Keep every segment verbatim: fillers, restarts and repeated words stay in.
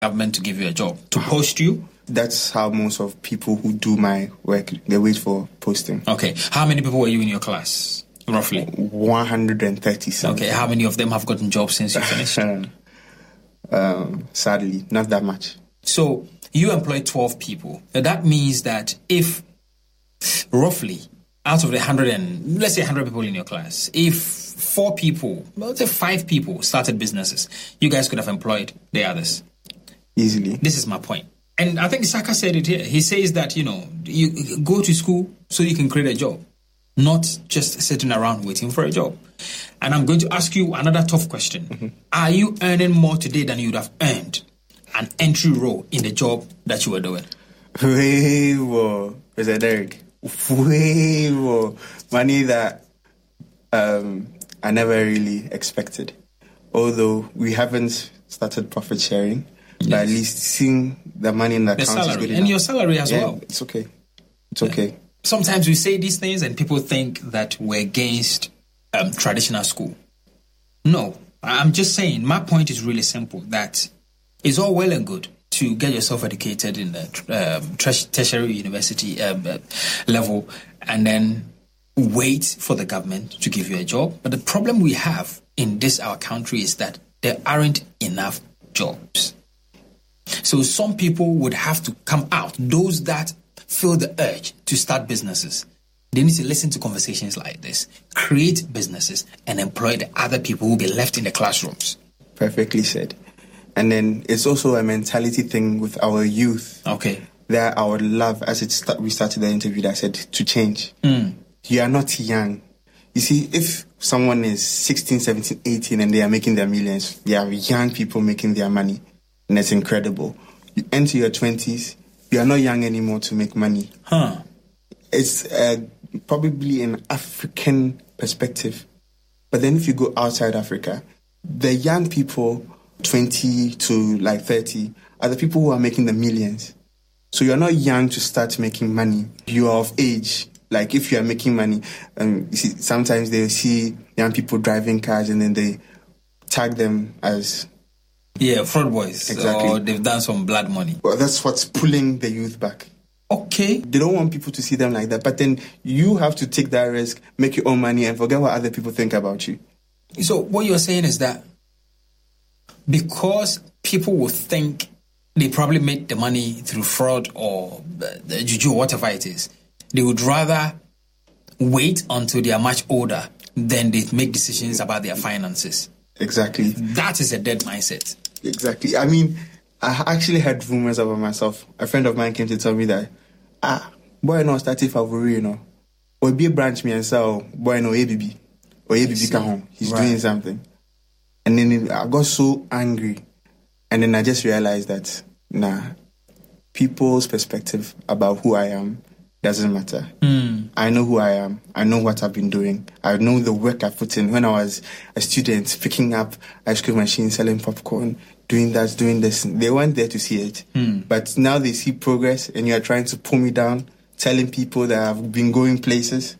government to give you a job, to post you? That's how most of people who do my work, they wait for posting. Okay. How many people were you in your class, roughly? one hundred thirty something. Okay. How many of them have gotten jobs since you finished? um, sadly, not that much. So you employ twelve people. That means that if roughly out of the one hundred and let's say one hundred people in your class, if four people, well, let's say five people started businesses, you guys could have employed the others. Easily. This is my point. And I think Saka said it here. He says that, you know, you go to school so you can create a job, not just sitting around waiting for a job. And I'm going to ask you another tough question. Mm-hmm. Are you earning more today than you would have earned an entry role in the job that you were doing? Way more, Mister Derek. Way more money that um, I never really expected. Although we haven't started profit sharing. Yes. But at least seeing the money in the, the account salary. is good and enough. Your salary as yeah, well. It's okay. It's okay. Yeah. Sometimes we say these things and people think that we're against um, traditional school. No, I'm just saying, my point is really simple, that it's all well and good to get yourself educated in the um, tertiary university um, uh, level and then wait for the government to give you a job. But the problem we have in this, our country, is that there aren't enough jobs. So some people would have to come out, those that feel the urge to start businesses. They need to listen to conversations like this, create businesses, and employ the other people who will be left in the classrooms. Perfectly said. And then it's also a mentality thing with our youth. Okay. That I would love, as it start, we started the interview, that I said, to change. Mm. You are not young. You see, if someone is sixteen, seventeen, eighteen and they are making their millions, they are young people making their money. And it's incredible. You enter your twenties, you are not young anymore to make money. Huh. It's uh, probably an African perspective. But then if you go outside Africa, the young people, twenty to like thirty, are the people who are making the millions. So you're not young to start making money. You are of age. Like if you are making money, um, you see, sometimes they see young people driving cars and then they tag them as... Yeah, fraud boys. Exactly. Or they've done some blood money. Well, that's what's pulling the youth back. Okay. They don't want people to see them like that. But then you have to take that risk, make your own money, and forget what other people think about you. So what you're saying is that because people will think they probably made the money through fraud or the juju or whatever it is, they would rather wait until they are much older than they make decisions about their finances. Exactly. That is a dead mindset. Exactly. I mean, I actually heard rumors about myself. A friend of mine came to tell me that, ah, boy, no, started favori, you know. Or be a branch me and say, boy, no, A B B. Or A B B come home. He's right. doing something. And then I got so angry. And then I just realized that, nah, people's perspective about who I am doesn't matter. Mm. I know who I am. I know what I've been doing. I know the work I've put in. When I was a student, picking up ice cream machines, selling popcorn, doing that, doing this, they weren't there to see it. Mm. But now they see progress and you're trying to pull me down, telling people that I've been going places.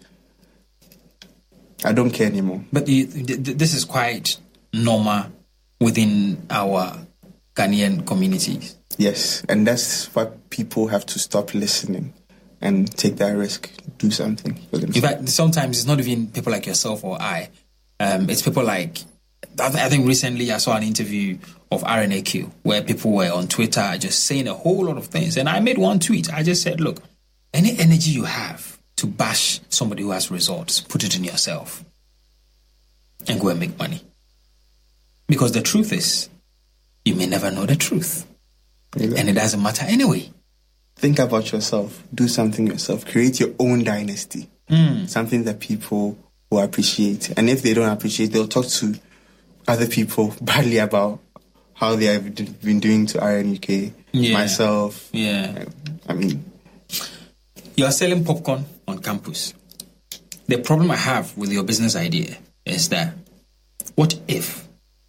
I don't care anymore. But you, this is quite normal within our Ghanaian communities. Yes, and that's why people have to stop listening and take that risk, do something for themselves. In fact, sometimes it's not even people like yourself or I. Um, it's people like, I think recently I saw an interview of R N A Q where people were on Twitter just saying a whole lot of things. And I made one tweet. I just said, look, any energy you have to bash somebody who has results, put it in yourself and go and make money. Because the truth is, you may never know the truth. Exactly. And it doesn't matter anyway. Think about yourself. Do something yourself. Create your own dynasty. Mm. Something that people will appreciate. And if they don't appreciate, they'll talk to other people badly about how they have been doing to R N U K, yeah. myself. Yeah. I mean... You are selling popcorn on campus. The problem I have with your business idea is that, what if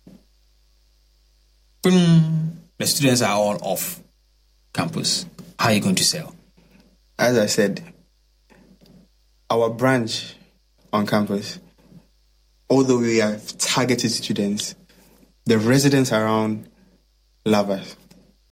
boom, the students are all off campus? How are you going to sell? As I said, our branch on campus, although we have targeted students, the residents around love us.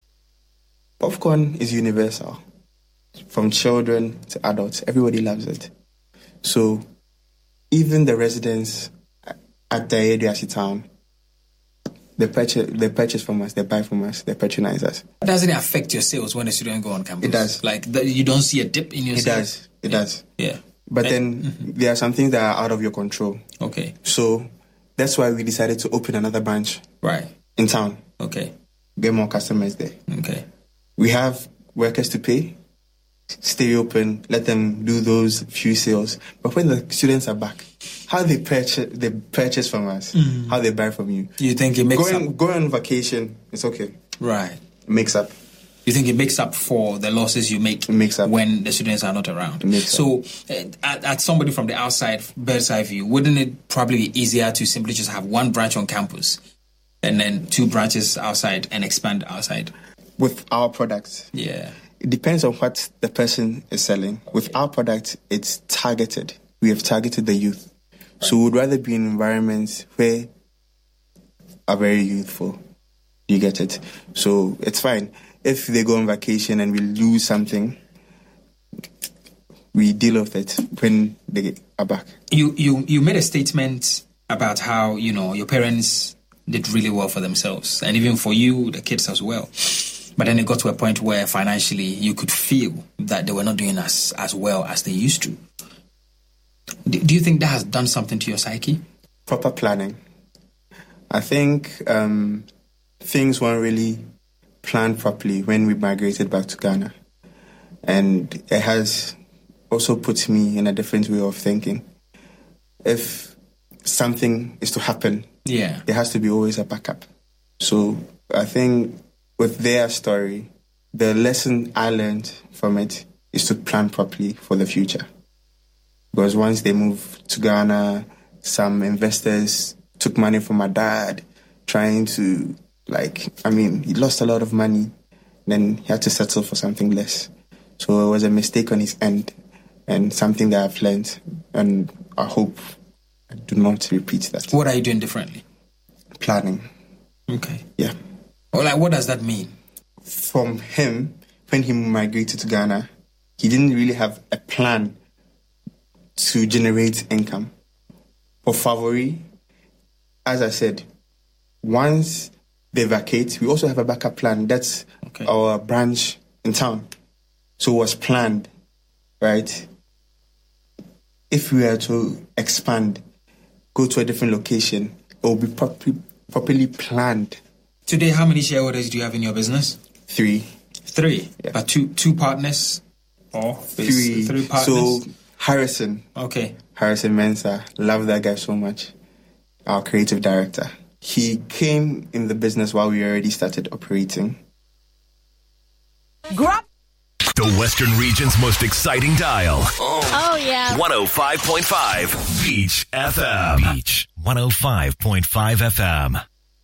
Popcorn is universal. From children to adults, everybody loves it. So even the residents at the Ediasi town, they purchase, they purchase from us, they buy from us, they patronize us. Doesn't it affect your sales when the students go on campus? It does. Like, the, you don't see a dip in your it sales? Does. It yeah. does. Yeah. But and, then mm-hmm. there are some things that are out of your control. Okay. So that's why we decided to open another branch. Right. In town. Okay. Get more customers there. Okay. We have workers to pay. Stay open, let them do those few sales. But when the students are back, how they purchase, they purchase from us, mm. how they buy from you. You think it makes going, up? Going on vacation, it's okay. Right. It makes up. You think it makes up for the losses you make it makes up. when the students are not around? It makes so, up. Uh, at, at somebody from the outside, bird's eye view, wouldn't it probably be easier to simply just have one branch on campus and then two branches outside and expand outside? With our products. Yeah. It depends on what the person is selling. With our product, it's targeted. We have targeted the youth. So we would rather be in environments where are very youthful. You get it? So it's fine. If they go on vacation and we lose something, we deal with it when they are back. You, you, you made a statement about how, you know, your parents did really well for themselves. And even for you, the kids as well. But then it got to a point where financially you could feel that they were not doing as, as well as they used to. Do, do you think that has done something to your psyche? Proper planning. I think um, things weren't really planned properly when we migrated back to Ghana. And it has also put me in a different way of thinking. If something is to happen, yeah, there has to be always a backup. So I think with their story, the lesson I learned from it is to plan properly for the future. Because once they moved to Ghana, some investors took money from my dad, trying to, like, I mean, he lost a lot of money. Then he had to settle for something less. So it was a mistake on his end and something that I've learned. And I hope I do not repeat that. What are you doing differently? Planning. Okay. Yeah. Well, like, what does that mean? From him, when he migrated to Ghana, he didn't really have a plan to generate income. For Favori, as I said, once they vacate, we also have a backup plan. That's okay. Our branch in town. So it was planned, right? If we were to expand, go to a different location, it will be properly, properly planned. Today, how many shareholders do you have in your business? Three. Three? Yeah. But two two partners? Or three. Three partners? So, Harrison. Okay. Harrison Mensah. Love that guy so much. Our creative director. He came in the business while we already started operating. Grab the Western region's most exciting dial. Oh, oh yeah. one oh five point five Beach F M. Beach one oh five point five F M.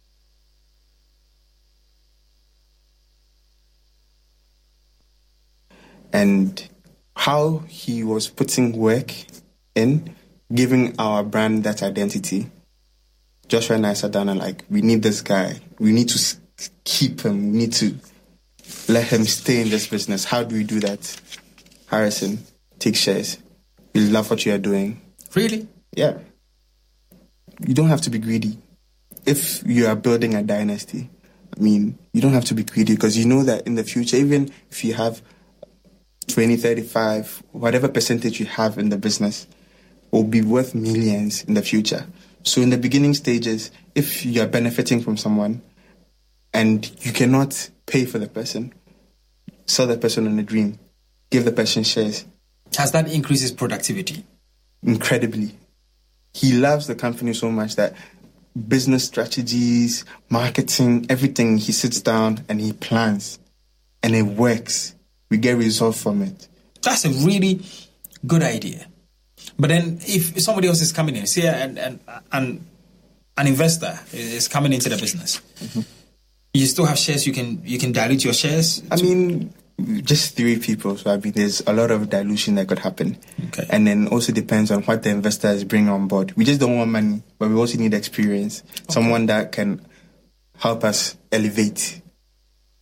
And how he was putting work in, giving our brand that identity. Joshua and I sat down and like, we need this guy. We need to keep him. We need to let him stay in this business. How do we do that? Harrison, take shares. We love what you are doing. Really? Yeah. You don't have to be greedy. If you are building a dynasty, I mean, you don't have to be greedy because you know that in the future, even if you have twenty, thirty-five, whatever percentage you have in the business will be worth millions in the future. So in the beginning stages, if you are benefiting from someone and you cannot pay for the person, sell the person on a dream, give the person shares. Has that increased his productivity? Incredibly. He loves the company so much that business strategies, marketing, everything, he sits down and he plans and it works. We get results from it. That's a really good idea. But then if somebody else is coming in, say an, an, an, an investor is coming into the business, mm-hmm. you still have shares, you can you can dilute your shares? I mean, just three people. So I mean, there's a lot of dilution that could happen. Okay. And then also depends on what the investors bring on board. We just don't want money, but we also need experience. Okay. Someone that can help us elevate.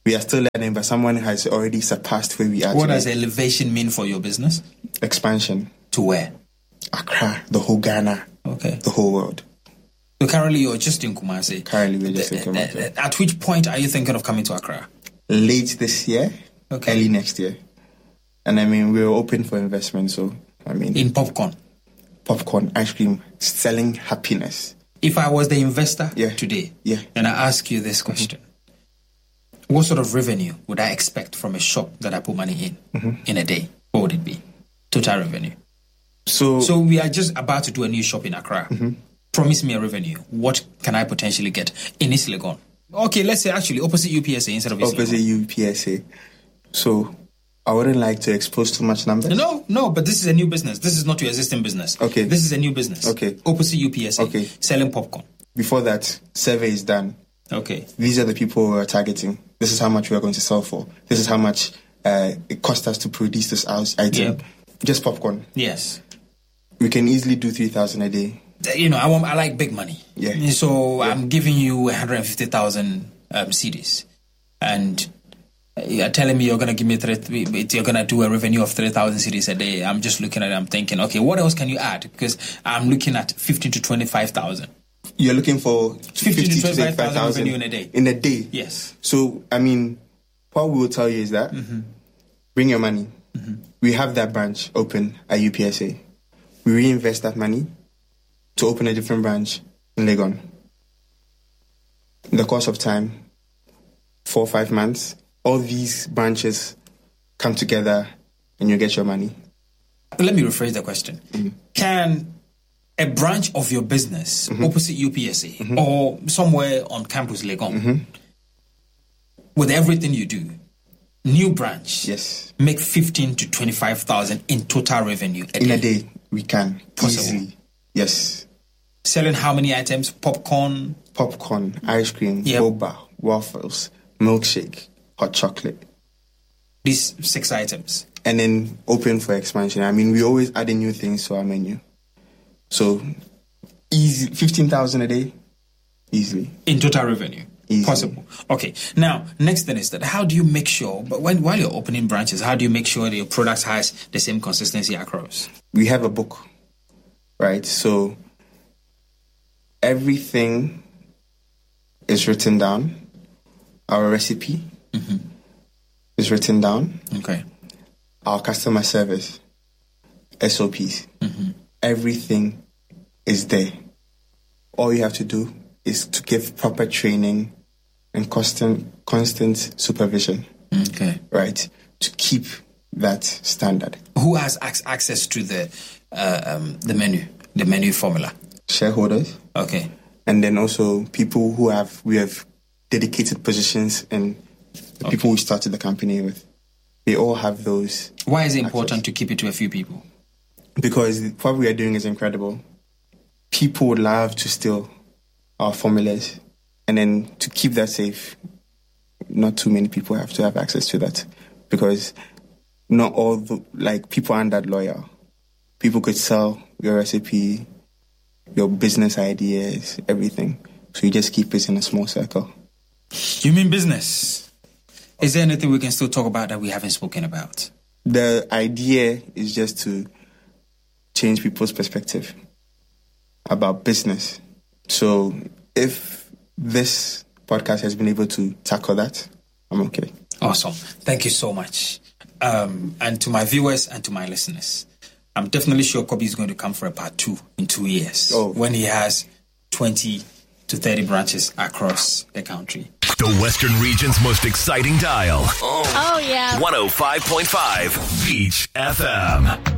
We are still learning, but someone has already surpassed where we are What today. does elevation mean for your business? Expansion. To where? Accra, the whole Ghana, Okay. the whole world. So currently you're just in Kumasi. Currently we're just in Kumasi. At which point are you thinking of coming to Accra? Late this year, Okay. early next year. And I mean, we're open for investment, so I mean... In popcorn? Popcorn, ice cream, selling happiness. If I was the investor Yeah. today, Yeah. and I ask you this question, mm-hmm. what sort of revenue would I expect from a shop that I put money in mm-hmm. in a day? What would it be? Total revenue. So, so we are just about to do a new shop in Accra. Mm-hmm. Promise me a revenue. What can I potentially get in East Legon? Okay, let's say actually opposite U P S A instead of East opposite Legon. U P S A. So I wouldn't like to expose too much numbers. No, no, but this is a new business. This is not your existing business. Okay. This is a new business. Okay. Opposite U P S A. Okay. Selling popcorn. Before that, survey is done. Okay. These are the people we are targeting. This is how much we are going to sell for. This is how much uh, it cost us to produce this item. Yep. Just popcorn. Yes. We can easily do three thousand a day. You know, I want, I like big money. Yeah. So yeah. I'm giving you one hundred fifty thousand um, C Ds. And you're telling me you're going to give me, three, you're going to do a revenue of three thousand C Ds a day. I'm just looking at it, I'm thinking, okay, what else can you add? Because I'm looking at fifteen to twenty-five thousand. You're looking for fifteen to twenty-five thousand revenue in a day. In a day? Yes. So, I mean, what we will tell you is that mm-hmm. bring your money. Mm-hmm. We have that branch open at U P S A. We reinvest that money to open a different branch in Legon. In the course of time, four or five months, all these branches come together and you get your money. Let me rephrase the question. Mm-hmm. Can a branch of your business mm-hmm. opposite U P S A mm-hmm. or somewhere on campus Legon, mm-hmm. with everything you do, new branch, yes, make fifteen to twenty-five thousand in total revenue a in day? a day? We can. Possible. Easily. Yes. Selling how many items? Popcorn? Popcorn, ice cream, yep. boba, waffles, milkshake, hot chocolate. These six items. And then open for expansion. I mean, we always add new things to our menu. So, easy, fifteen thousand a day, easily. In total revenue? Easily. Possible. Okay. Now, next thing is that how do you make sure, but when while you're opening branches, how do you make sure that your product has the same consistency across? We have a book, right? So, everything is written down. Our recipe mm-hmm. is written down. Okay. Our customer service, S O Ps, mm-hmm. everything is there. All you have to do is to give proper training and constant constant supervision. Okay. Right? To keep that standard. Who has ac- access to the uh, um, the menu, the menu formula? Shareholders. Okay. And then also people who have, we have dedicated positions and the okay. people we started the company with. They all have those. Why is it important access. to keep it to a few people? Because what we are doing is incredible. People would love to steal our formulas. And then to keep that safe, not too many people have to have access to that. Because not all, the, like, people aren't that loyal. People could sell your recipe, your business ideas, everything. So you just keep it in a small circle. You mean business? Is there anything we can still talk about that we haven't spoken about? The idea is just to change people's perspective about business. So if this podcast has been able to tackle that, I'm okay. Awesome. Thank you so much. Um, and to my viewers and to my listeners, I'm definitely sure Kobe is going to come for a part two in two years oh. when he has twenty to thirty branches across the country. The Western region's most exciting dial. Oh, oh yeah. one oh five point five Beach F M.